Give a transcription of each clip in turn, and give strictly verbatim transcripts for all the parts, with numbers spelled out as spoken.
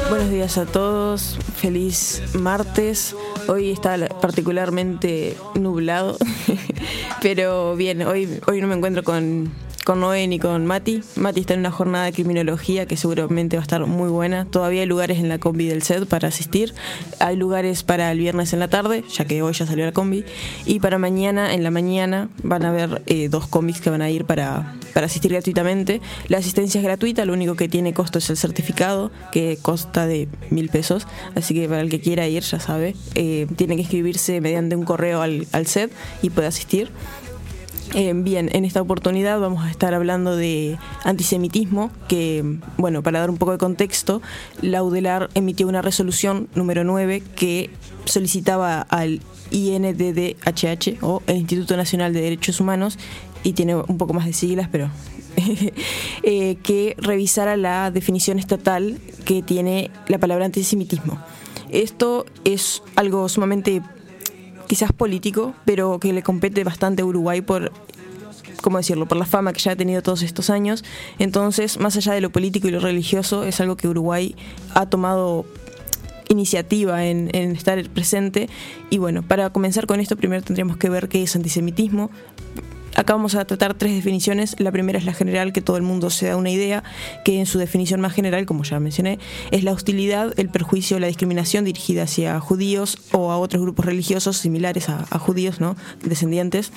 Buenos días a todos, feliz martes. Hoy está particularmente nublado, pero bien, hoy, hoy no me encuentro con, con Noé ni con Mati. Mati está en una jornada de criminología que seguramente va a estar muy buena. Todavía hay lugares en la combi del C E D para asistir. Hay lugares para el viernes en la tarde, ya que hoy ya salió la combi. Y para mañana, en la mañana, van a haber eh, dos combis que van a ir para, para asistir gratuitamente. La asistencia es gratuita, lo único que tiene costo es el certificado, que consta de mil pesos. Así que para el que quiera ir, ya sabe, eh, tiene que inscribirse mediante un correo al, al C E D y puede asistir. Eh, bien, en esta oportunidad vamos a estar hablando de antisemitismo, que, bueno, para dar un poco de contexto, la UDELAR emitió una resolución número nueve que solicitaba al I N D D H H, o el Instituto Nacional de Derechos Humanos, y tiene un poco más de siglas, pero eh, que revisara la definición estatal que tiene la palabra antisemitismo. Esto es algo sumamente quizás político, pero que le compete bastante a Uruguay por, ¿cómo decirlo?, por la fama que ya ha tenido todos estos años. Entonces, más allá de lo político y lo religioso, es algo que Uruguay ha tomado iniciativa en, en estar presente. Y bueno, para comenzar con esto, primero tendríamos que ver qué es antisemitismo. Acá vamos a tratar tres definiciones. La primera es la general, que todo el mundo se da una idea, que en su definición más general, como ya mencioné, es la hostilidad, el perjuicio o la discriminación dirigida hacia judíos o a otros grupos religiosos similares a, a judíos, ¿no?, descendientes.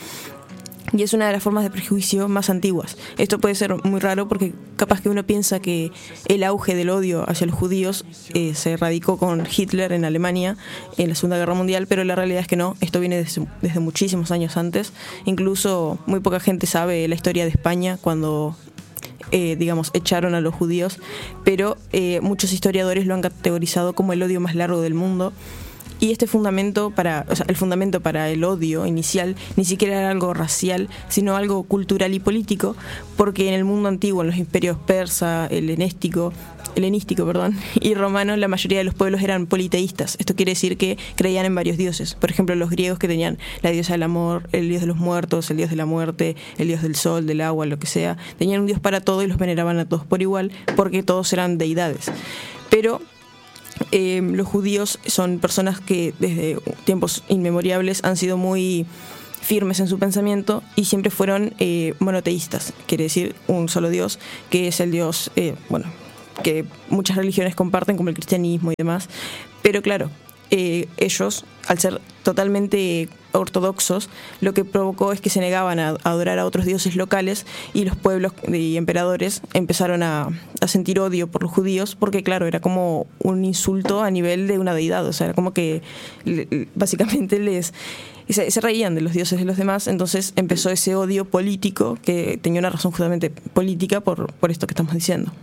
Y es una de las formas de prejuicio más antiguas. Esto puede ser muy raro porque capaz que uno piensa que el auge del odio hacia los judíos eh, se radicó con Hitler en Alemania en la Segunda Guerra Mundial, pero la realidad es que no, esto viene desde, desde muchísimos años antes. Incluso muy poca gente sabe la historia de España cuando, eh, digamos, echaron a los judíos, pero eh, muchos historiadores lo han categorizado como el odio más largo del mundo. Y este fundamento para, o sea, el fundamento para el odio inicial ni siquiera era algo racial, sino algo cultural y político, porque en el mundo antiguo, en los imperios persa, helenístico, helenístico, perdón, y romano, la mayoría de los pueblos eran politeístas. Esto quiere decir que creían en varios dioses. Por ejemplo, los griegos, que tenían la diosa del amor, el dios de los muertos, el dios de la muerte, el dios del sol, del agua, lo que sea. Tenían un dios para todo y los veneraban a todos por igual, porque todos eran deidades. Pero Eh, los judíos son personas que desde tiempos inmemoriales han sido muy firmes en su pensamiento y siempre fueron eh, monoteístas, quiere decir un solo Dios, que es el Dios, eh, bueno, que muchas religiones comparten, como el cristianismo y demás. Pero claro, eh, ellos, al ser totalmente ortodoxos, lo que provocó es que se negaban a adorar a otros dioses locales, y los pueblos y emperadores empezaron a, a sentir odio por los judíos, porque claro, era como un insulto a nivel de una deidad. O sea, era como que básicamente les se, se reían de los dioses de los demás. Entonces empezó ese odio político, que tenía una razón justamente política por, por esto que estamos diciendo.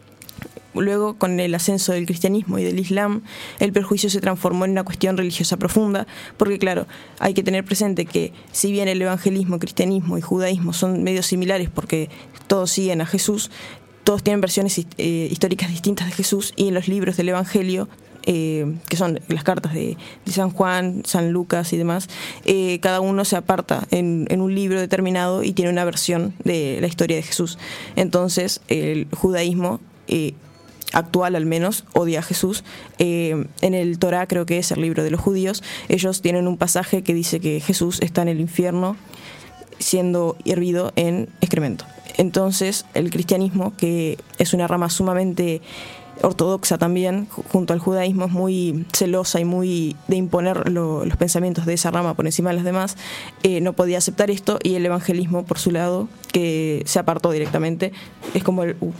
Luego, con el ascenso del cristianismo y del islam, el perjuicio se transformó en una cuestión religiosa profunda, porque claro, hay que tener presente que si bien el evangelismo, cristianismo y judaísmo son medios similares porque todos siguen a Jesús, todos tienen versiones eh, históricas distintas de Jesús, y en los libros del evangelio, eh, que son las cartas de, de San Juan, San Lucas y demás, eh, cada uno se aparta en, en un libro determinado y tiene una versión de la historia de Jesús. Entonces, el judaísmo eh, actual al menos odia a Jesús. Eh, en el Torá, creo que es el libro de los judíos, ellos tienen un pasaje que dice que Jesús está en el infierno siendo hervido en excremento. Entonces el cristianismo, que es una rama sumamente ortodoxa también, junto al judaísmo, es muy celosa y muy de imponer lo, los pensamientos de esa rama por encima de las demás, eh, no podía aceptar esto, y el evangelismo, por su lado, que se apartó directamente, es como el... Uh,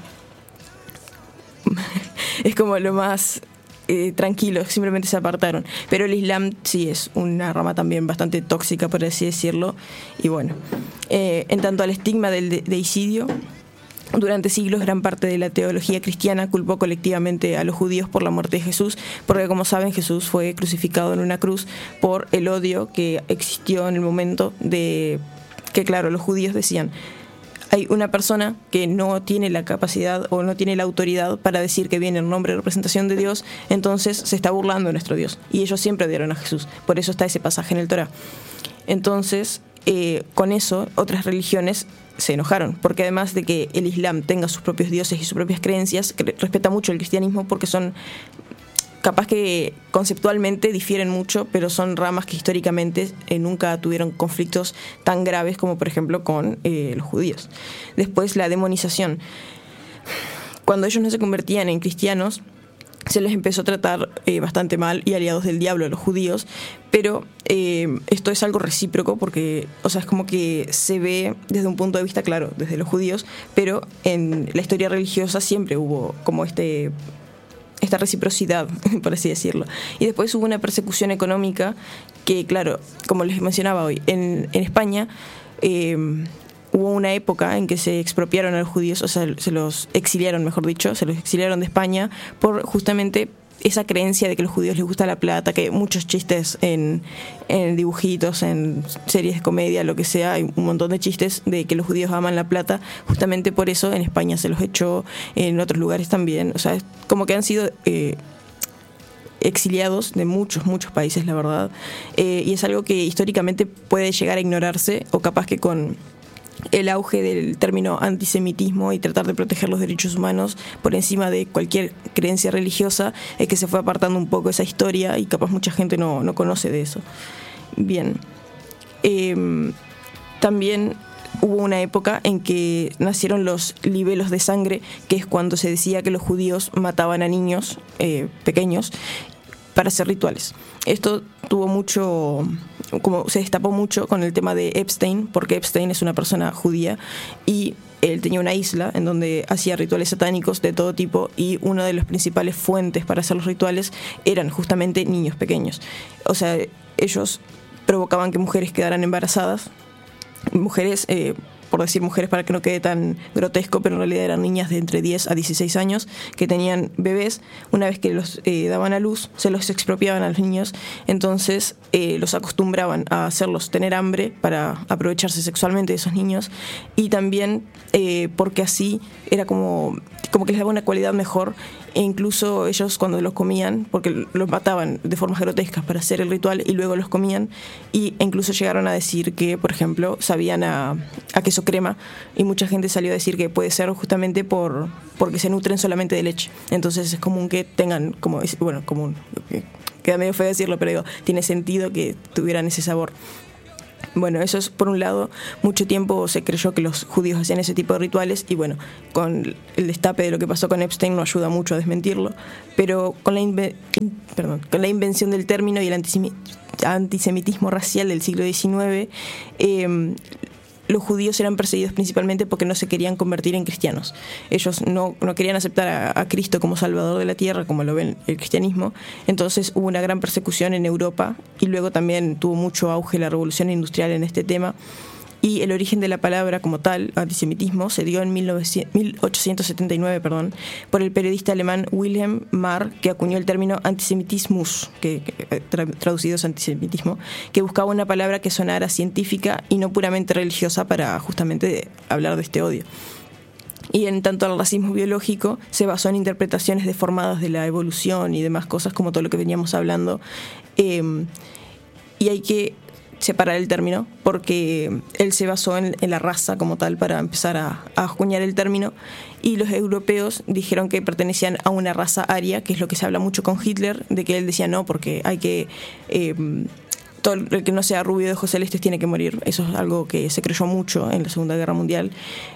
es como lo más eh, tranquilo, simplemente se apartaron. Pero el islam sí es una rama también bastante tóxica, por así decirlo. Y bueno, eh, en tanto al estigma del de- deicidio, durante siglos gran parte de la teología cristiana culpó colectivamente a los judíos por la muerte de Jesús, porque como saben, Jesús fue crucificado en una cruz por el odio que existió en el momento de que, claro, los judíos decían: hay una persona que no tiene la capacidad o no tiene la autoridad para decir que viene en nombre de representación de Dios, entonces se está burlando de nuestro Dios. Y ellos siempre odiaron a Jesús. Por eso está ese pasaje en el Torá. Entonces, eh, con eso, otras religiones se enojaron, porque además de que el Islam tenga sus propios dioses y sus propias creencias, respeta mucho el cristianismo porque son capaz que conceptualmente difieren mucho, pero son ramas que históricamente eh, nunca tuvieron conflictos tan graves como por ejemplo con eh, los judíos. Después, la demonización. Cuando ellos no se convertían en cristianos, se les empezó a tratar eh, bastante mal y aliados del diablo a los judíos, pero eh, esto es algo recíproco porque, o sea, es como que se ve desde un punto de vista, claro, desde los judíos, pero en la historia religiosa siempre hubo como este esta reciprocidad, por así decirlo. Y después hubo una persecución económica que, claro, como les mencionaba hoy, en, en España eh, hubo una época en que se expropiaron a los judíos, o sea, se los exiliaron, mejor dicho, se los exiliaron de España por justamente esa creencia de que a los judíos les gusta la plata, que muchos chistes en, en dibujitos, en series de comedia, lo que sea, hay un montón de chistes de que los judíos aman la plata. Justamente por eso en España se los echó, en otros lugares también. O sea, es como que han sido eh, exiliados de muchos, muchos países, la verdad. Eh, y es algo que históricamente puede llegar a ignorarse, o capaz que con el auge del término antisemitismo y tratar de proteger los derechos humanos por encima de cualquier creencia religiosa, es que se fue apartando un poco esa historia y capaz mucha gente no, no conoce de eso. Bien. Eh, también hubo una época en que nacieron los libelos de sangre, que es cuando se decía que los judíos mataban a niños eh, pequeños para hacer rituales. Esto tuvo mucho, como se destapó mucho con el tema de Epstein, porque Epstein es una persona judía y él tenía una isla en donde hacía rituales satánicos de todo tipo, y una de las principales fuentes para hacer los rituales eran justamente niños pequeños. O sea, ellos provocaban que mujeres quedaran embarazadas, mujeres... Eh, por decir mujeres para que no quede tan grotesco, pero en realidad eran niñas de entre diez a dieciséis años que tenían bebés. Una vez que los eh, daban a luz, se los expropiaban a los niños, entonces eh, los acostumbraban a hacerlos tener hambre para aprovecharse sexualmente de esos niños, y también eh, porque así era como, como que les daba una cualidad mejor, e incluso ellos cuando los comían, porque los mataban de formas grotescas para hacer el ritual y luego los comían, y incluso llegaron a decir que, por ejemplo, sabían a, a queso crema, y mucha gente salió a decir que puede ser justamente por porque se nutren solamente de leche. Entonces es común que tengan, como bueno, común, queda medio feo decirlo, pero digo, tiene sentido que tuvieran ese sabor. Bueno, eso es por un lado. Mucho tiempo se creyó que los judíos hacían ese tipo de rituales, y bueno, con el destape de lo que pasó con Epstein no ayuda mucho a desmentirlo, pero con la, inve- perdón, con la invención del término y el antisemi- antisemitismo racial del siglo diecinueve, eh, los judíos eran perseguidos principalmente porque no se querían convertir en cristianos. Ellos no, no querían aceptar a, a Cristo como Salvador de la tierra, como lo ven el cristianismo. Entonces hubo una gran persecución en Europa, y luego también tuvo mucho auge la revolución industrial en este tema. Y el origen de la palabra como tal, antisemitismo, se dio en mil ochocientos setenta y nueve, perdón, por el periodista alemán Wilhelm Marr, que acuñó el término antisemitismus, que, que tra- traducido es antisemitismo, que buscaba una palabra que sonara científica y no puramente religiosa para justamente hablar de este odio. Y en tanto al racismo biológico, se basó en interpretaciones deformadas de la evolución y demás cosas, como todo lo que veníamos hablando. Eh, y hay que separar el término, porque él se basó en, en la raza como tal para empezar a, a acuñar el término, y los europeos dijeron que pertenecían a una raza aria, que es lo que se habla mucho con Hitler, de que él decía no, porque hay que... Eh, todo el que no sea rubio de ojos celestes tiene que morir. Eso es algo que se creyó mucho en la Segunda Guerra Mundial.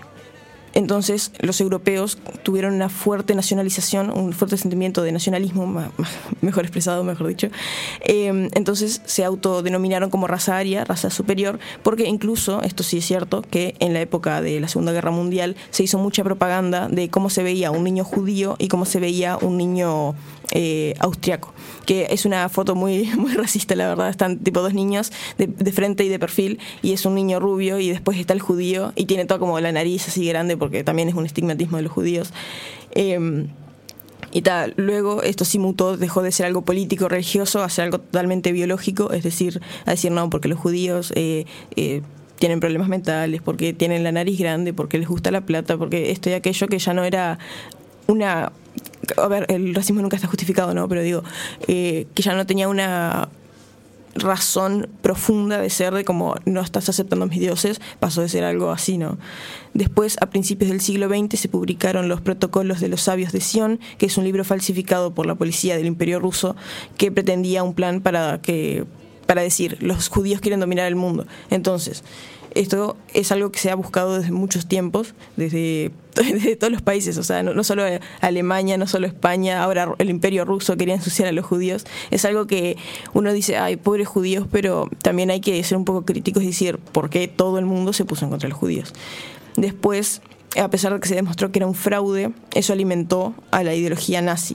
Entonces los europeos tuvieron una fuerte nacionalización, un fuerte sentimiento de nacionalismo, mejor expresado, mejor dicho. Eh, entonces se autodenominaron como raza aria, raza superior, porque incluso, esto sí es cierto, que en la época de la Segunda Guerra Mundial se hizo mucha propaganda de cómo se veía un niño judío y cómo se veía un niño eh, austriaco, que es una foto muy, muy racista, la verdad. Están tipo dos niños de, de frente y de perfil, y es un niño rubio y después está el judío y tiene toda como la nariz así grande, porque también es un estigmatismo de los judíos. Eh, y tal, luego esto sí mutó, dejó de ser algo político, religioso, a ser algo totalmente biológico, es decir, a decir no, porque los judíos eh, eh, tienen problemas mentales, porque tienen la nariz grande, porque les gusta la plata, porque esto y aquello, que ya no era una... A ver, el racismo nunca está justificado, ¿no? Pero digo, eh, que ya no tenía una razón profunda de ser, de como no estás aceptando a mis dioses, pasó de ser algo así, ¿no? Después, a principios del siglo veinte, se publicaron los Protocolos de los Sabios de Sion, que es un libro falsificado por la policía del Imperio Ruso que pretendía un plan para que para decir, los judíos quieren dominar el mundo. Entonces, esto es algo que se ha buscado desde muchos tiempos, desde, desde todos los países, o sea, no, no solo Alemania, no solo España, ahora el Imperio Ruso quería ensuciar a los judíos. Es algo que uno dice, ay, pobres judíos, pero también hay que ser un poco críticos y decir, ¿por qué todo el mundo se puso en contra de los judíos? Después, a pesar de que se demostró que era un fraude, eso alimentó a la ideología nazi.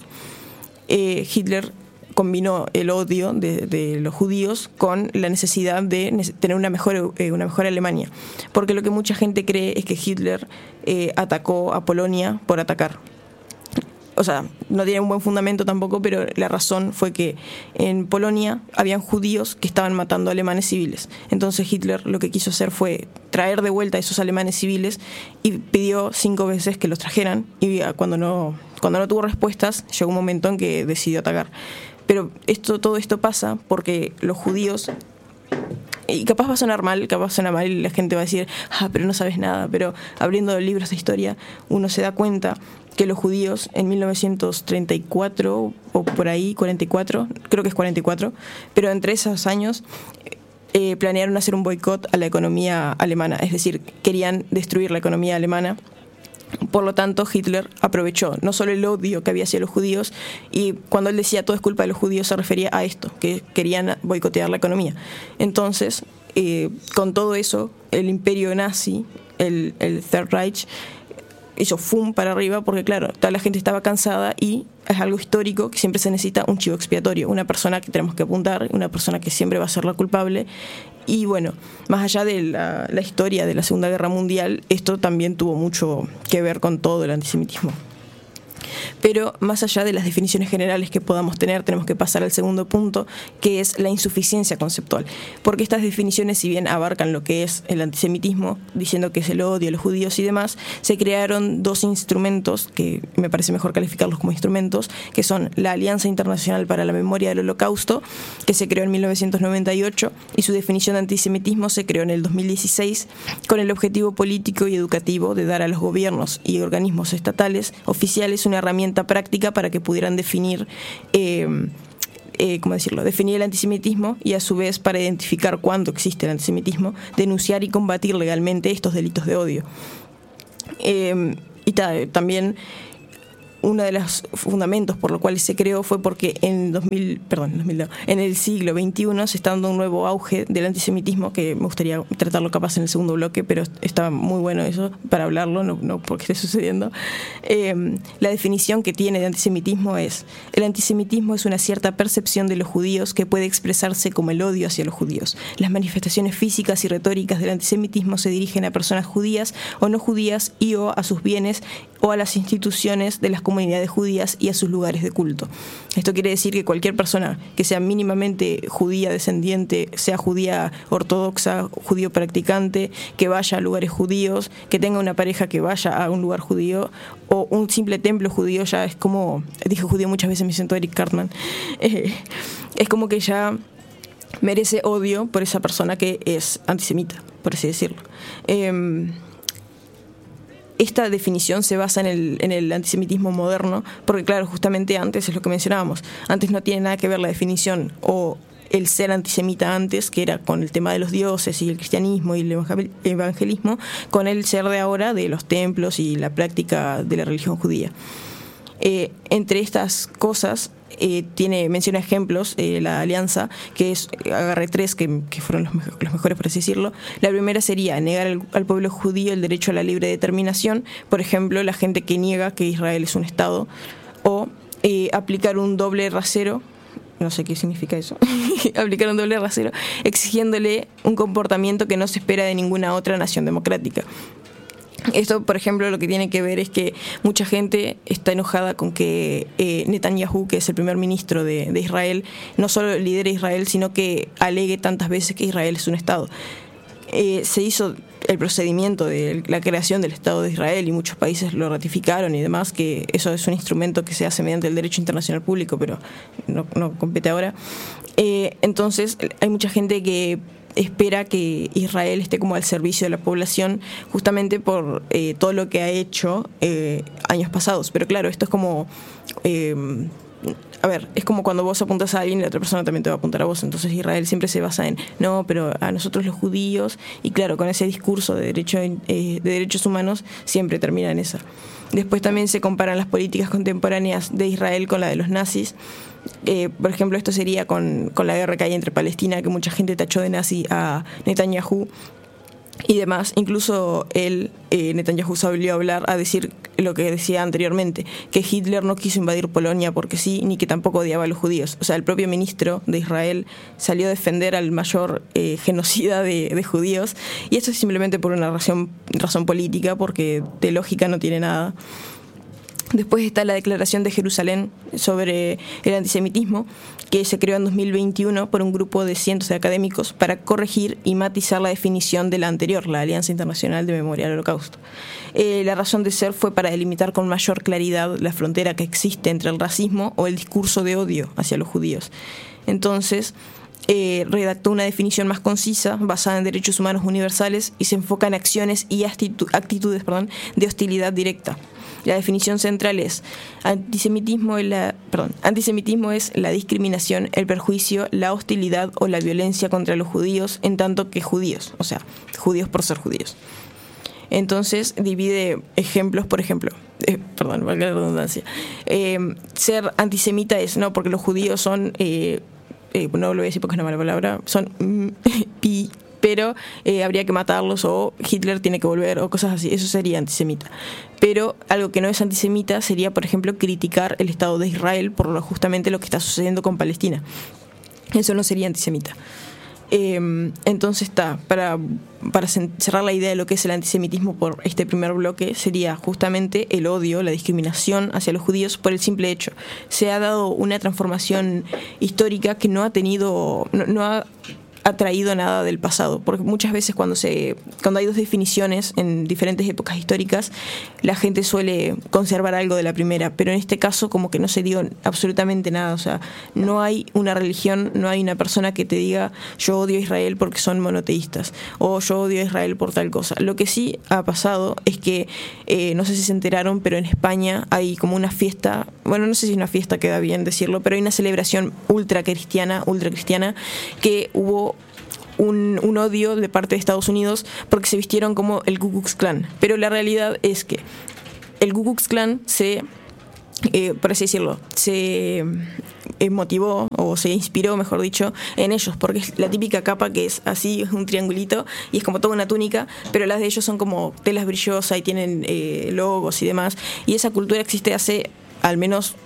Eh, Hitler combinó el odio de, de los judíos con la necesidad de tener una mejor, eh, una mejor Alemania. Porque lo que mucha gente cree es que Hitler eh, atacó a Polonia por atacar. O sea, no tiene un buen fundamento tampoco, pero la razón fue que en Polonia habían judíos que estaban matando a alemanes civiles. Entonces Hitler lo que quiso hacer fue traer de vuelta a esos alemanes civiles y pidió cinco veces que los trajeran. Y cuando no, cuando no tuvo respuestas, llegó un momento en que decidió atacar. Pero esto, todo esto pasa porque los judíos, y capaz va a sonar mal, capaz suena mal y la gente va a decir, ah, pero no sabes nada, pero abriendo libros de historia uno se da cuenta que los judíos en mil novecientos treinta y cuatro o por ahí, cuarenta y cuatro, creo que es cuarenta y cuatro, pero entre esos años eh, planearon hacer un boicot a la economía alemana, es decir, querían destruir la economía alemana. Por lo tanto, Hitler aprovechó no solo el odio que había hacia los judíos, y cuando él decía todo es culpa de los judíos se refería a esto, que querían boicotear la economía. Entonces, eh, con todo eso, el imperio nazi, el, el Third Reich, hizo fum para arriba porque, claro, toda la gente estaba cansada y es algo histórico que siempre se necesita un chivo expiatorio, una persona que tenemos que apuntar, una persona que siempre va a ser la culpable. Y bueno, más allá de la, la historia de la Segunda Guerra Mundial, esto también tuvo mucho que ver con todo el antisemitismo. Pero más allá de las definiciones generales que podamos tener, tenemos que pasar al segundo punto, que es la insuficiencia conceptual. Porque estas definiciones, si bien abarcan lo que es el antisemitismo, diciendo que es el odio a los judíos y demás, se crearon dos instrumentos, que me parece mejor calificarlos como instrumentos, que son la Alianza Internacional para la Memoria del Holocausto, que se creó en mil novecientos noventa y ocho, y su definición de antisemitismo se creó en el dos mil dieciséis, con el objetivo político y educativo de dar a los gobiernos y organismos estatales oficiales una herramienta práctica para que pudieran definir, eh, eh, ¿cómo decirlo? Definir el antisemitismo y a su vez para identificar cuándo existe el antisemitismo, denunciar y combatir legalmente estos delitos de odio. Eh, y ta, también uno de los fundamentos por los cuales se creó fue porque en dos mil, perdón, dos mil dos, en el siglo veintiuno se está dando un nuevo auge del antisemitismo, que me gustaría tratarlo capaz en el segundo bloque, pero está muy bueno eso para hablarlo, no, no porque esté sucediendo. Eh, la definición que tiene de antisemitismo es: el antisemitismo es una cierta percepción de los judíos que puede expresarse como el odio hacia los judíos. Las manifestaciones físicas y retóricas del antisemitismo se dirigen a personas judías o no judías y o a sus bienes o a las instituciones de las comunidades judías y a sus lugares de culto. Esto quiere decir que cualquier persona que sea mínimamente judía descendiente, sea judía ortodoxa, judío practicante, que vaya a lugares judíos, que tenga una pareja que vaya a un lugar judío o un simple templo judío, ya es como, dije judío muchas veces, me siento Eric Cartman, eh, es como que ya merece odio por esa persona que es antisemita, por así decirlo. Eh, Esta definición se basa en el, en el antisemitismo moderno, porque claro, justamente antes es lo que mencionábamos, antes no tiene nada que ver la definición o el ser antisemita antes, que era con el tema de los dioses y el cristianismo y el evangelismo, con el ser de ahora de los templos y la práctica de la religión judía. Eh, entre estas cosas eh, tiene menciona ejemplos eh, la alianza, que es, agarré tres que, que fueron los, mejor, los mejores por así decirlo. La primera sería negar al, al pueblo judío el derecho a la libre determinación, por ejemplo la gente que niega que Israel es un estado, o eh, aplicar un doble rasero, no sé qué significa eso, aplicar un doble rasero exigiéndole un comportamiento que no se espera de ninguna otra nación democrática. Esto, por ejemplo, lo que tiene que ver es que mucha gente está enojada con que eh, Netanyahu, que es el primer ministro de, de Israel, no solo lidere Israel, sino que alegue tantas veces que Israel es un estado. Eh, se hizo el procedimiento de la creación del Estado de Israel, y muchos países lo ratificaron y demás, que eso es un instrumento que se hace mediante el derecho internacional público, pero no, no compete ahora. Eh, entonces hay mucha gente que espera que Israel esté como al servicio de la población, justamente por eh, todo lo que ha hecho eh, años pasados. Pero claro, esto es como... Eh, A ver, es como cuando vos apuntas a alguien y la otra persona también te va a apuntar a vos. Entonces Israel siempre se basa en, no, pero a nosotros los judíos, y claro, con ese discurso de, derecho, eh, de derechos humanos siempre termina en eso. Después también se comparan las políticas contemporáneas de Israel con la de los nazis. Eh, por ejemplo, esto sería con, con la guerra que hay entre Palestina, que mucha gente tachó de nazi a Netanyahu y demás. Incluso él, eh, Netanyahu, salió a hablar, a decir lo que decía anteriormente, que Hitler no quiso invadir Polonia porque sí, ni que tampoco odiaba a los judíos. O sea, el propio ministro de Israel salió a defender al mayor eh, genocida de, de judíos, y esto es simplemente por una razón, razón política, porque de lógica no tiene nada. Después está la Declaración de Jerusalén sobre el antisemitismo, que se creó en dos mil veintiuno por un grupo de cientos de académicos para corregir y matizar la definición de la anterior, la Alianza Internacional de Memoria del Holocausto. Eh, la razón de ser fue para delimitar con mayor claridad la frontera que existe entre el racismo o el discurso de odio hacia los judíos. Entonces, Eh, redactó una definición más concisa, basada en derechos humanos universales, y se enfoca en acciones y actitud, actitudes perdón, de hostilidad directa. La definición central es: antisemitismo es la, perdón, antisemitismo es la discriminación, el perjuicio, la hostilidad o la violencia contra los judíos en tanto que judíos, o sea, judíos por ser judíos. Entonces divide ejemplos, por ejemplo, eh, perdón, valga la redundancia, eh, ser antisemita es, no, porque los judíos son... Eh, Eh, no lo voy a decir porque es una mala palabra, son mm, pi, pero eh, habría que matarlos, o Hitler tiene que volver, o cosas así. Eso sería antisemita. Pero algo que no es antisemita sería, por ejemplo, criticar el Estado de Israel por lo, justamente lo que está sucediendo con Palestina. Eso no sería antisemita. Eh, entonces está, para, para cerrar la idea de lo que es el antisemitismo por este primer bloque, sería justamente el odio, la discriminación hacia los judíos por el simple hecho. Se ha dado una transformación histórica que no ha tenido, no, no ha atraído nada del pasado, porque muchas veces cuando se cuando hay dos definiciones en diferentes épocas históricas, la gente suele conservar algo de la primera, pero en este caso como que no se dio absolutamente nada. O sea, no hay una religión, no hay una persona que te diga yo odio a Israel porque son monoteístas, o yo odio a Israel por tal cosa. Lo que sí ha pasado es que, eh, no sé si se enteraron, pero en España hay como una fiesta, bueno, no sé si una fiesta queda bien decirlo, pero hay una celebración ultra cristiana, ultra cristiana, que hubo Un, un odio de parte de Estados Unidos porque se vistieron como el Ku Klux Klan. Pero la realidad es que el Ku Klux Klan se, eh, por así decirlo, se eh, motivó o se inspiró, mejor dicho, en ellos, porque es la típica capa que es así, es un triangulito y es como toda una túnica, pero las de ellos son como telas brillosas y tienen eh, logos y demás. Y esa cultura existe hace al menos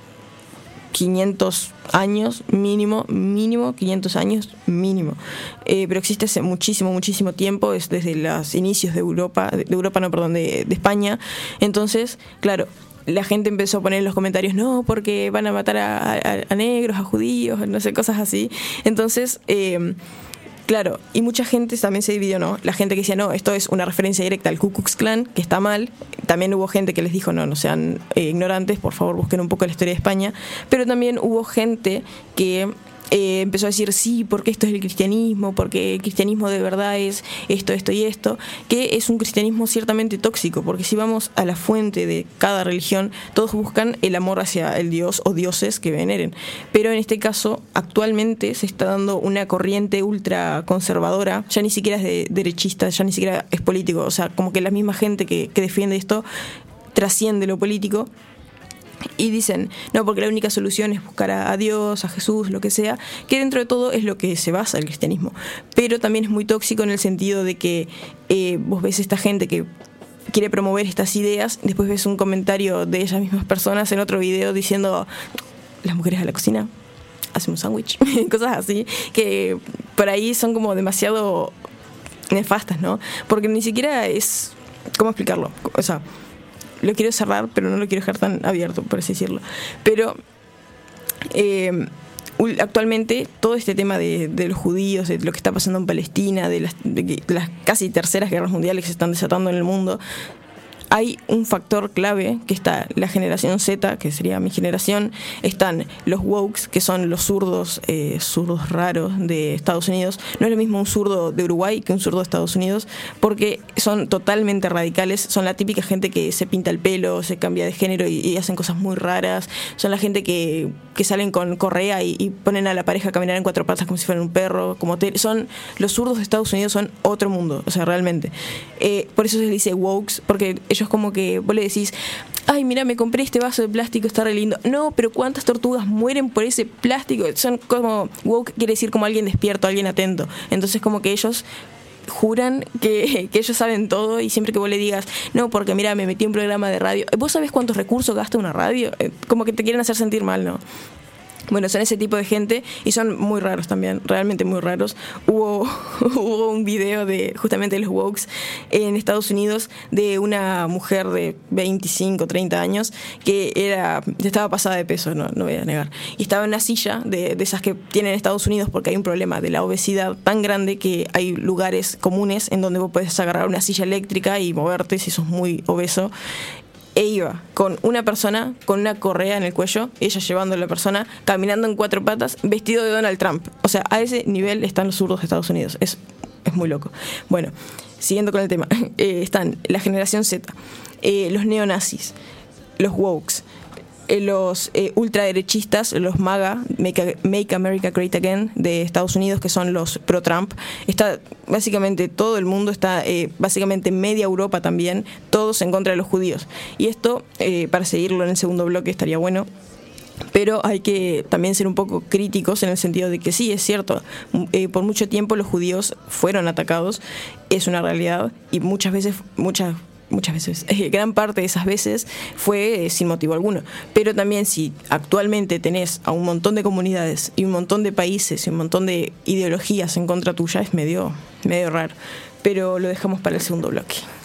quinientos años mínimo, mínimo, quinientos años mínimo. Eh, pero existe hace muchísimo, muchísimo tiempo, es desde los inicios de Europa, de Europa no, perdón, de, de España. Entonces, claro, la gente empezó a poner en los comentarios, no, porque van a matar a, a, a negros, a judíos, no sé, cosas así. Entonces, eh, claro, y mucha gente también se dividió, ¿no? La gente que decía, no, esto es una referencia directa al Ku Klux Klan, que está mal. También hubo gente que les dijo, no, no sean eh, ignorantes, por favor busquen un poco la historia de España. Pero también hubo gente que eh, empezó a decir, sí, porque esto es el cristianismo, porque el cristianismo de verdad es esto, esto y esto, que es un cristianismo ciertamente tóxico, porque si vamos a la fuente de cada religión, todos buscan el amor hacia el dios o dioses que veneren. Pero en este caso, actualmente se está dando una corriente ultra conservadora, ya ni siquiera es de derechista, ya ni siquiera es político, o sea, como que la misma gente que, que defiende esto trasciende lo político. Y dicen, no, porque la única solución es buscar a, a Dios, a Jesús, lo que sea, que dentro de todo es lo que se basa el cristianismo. Pero también es muy tóxico en el sentido de que eh, vos ves esta gente que quiere promover estas ideas, después ves un comentario de esas mismas personas en otro video diciendo, las mujeres a la cocina, hacen un sándwich, cosas así, que por ahí son como demasiado nefastas, ¿no? Porque ni siquiera es, ¿cómo explicarlo? O sea, lo quiero cerrar, pero no lo quiero dejar tan abierto, por así decirlo. Pero eh, actualmente todo este tema de, de los judíos, de lo que está pasando en Palestina, de las, de las casi terceras guerras mundiales que se están desatando en el mundo, hay un factor clave, que está la generación Z, que sería mi generación, están los wokes, que son los zurdos, eh, zurdos raros de Estados Unidos. No es lo mismo un zurdo de Uruguay que un zurdo de Estados Unidos, porque son totalmente radicales, son la típica gente que se pinta el pelo, se cambia de género y, y hacen cosas muy raras, son la gente que, que salen con correa y, y ponen a la pareja a caminar en cuatro patas como si fueran un perro, como te, son los zurdos de Estados Unidos son otro mundo, o sea, realmente. Eh, por eso se les dice wokes, porque ellos como que vos le decís, ay, mira, me compré este vaso de plástico, está re lindo. No, pero ¿cuántas tortugas mueren por ese plástico? Son como, woke quiere decir como alguien despierto, alguien atento. Entonces como que ellos juran que, que ellos saben todo, y siempre que vos le digas, no, porque mira, me metí en un programa de radio, ¿vos sabés cuántos recursos gasta una radio? Como que te quieren hacer sentir mal, ¿no? Bueno, son ese tipo de gente y son muy raros también, realmente muy raros. Hubo, hubo un video de justamente de los wokes en Estados Unidos de una mujer de veinticinco, treinta años que era estaba pasada de peso, no, no voy a negar. Y estaba en una silla de, de esas que tienen en Estados Unidos, porque hay un problema de la obesidad tan grande que hay lugares comunes en donde vos podés agarrar una silla eléctrica y moverte si sos muy obeso. E iba con una persona, con una correa en el cuello, ella llevando a la persona, caminando en cuatro patas, vestido de Donald Trump. O sea, a ese nivel están los zurdos de Estados Unidos. Es, es muy loco. Bueno, siguiendo con el tema. Eh, están la generación Z, eh, los neonazis, los wokes, eh, los eh, ultraderechistas, los MAGA, Make, Make America Great Again, de Estados Unidos, que son los pro-Trump. Está básicamente todo el mundo, está eh, básicamente media Europa también, todos en contra de los judíos. Y esto, eh, para seguirlo en el segundo bloque, estaría bueno. Pero hay que también ser un poco críticos en el sentido de que sí, es cierto, eh, por mucho tiempo los judíos fueron atacados, es una realidad, y muchas veces, muchas muchas veces, eh, gran parte de esas veces fue eh, sin motivo alguno. Pero también si actualmente tenés a un montón de comunidades y un montón de países y un montón de ideologías en contra tuya, es medio, medio raro. Pero lo dejamos para el segundo bloque.